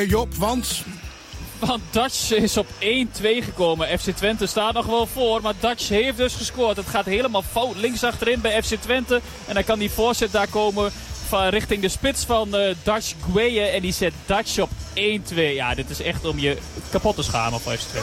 Job, want Dutch is op 1-2 gekomen. FC Twente staat nog wel voor, maar Dutch heeft dus gescoord. Het gaat helemaal fout links achterin bij FC Twente. En dan kan die voorzet daar komen van richting de spits van Dutch Gueye. En die zet Dutch op 1-2. Ja, dit is echt om je kapot te schamen voor FC Twente.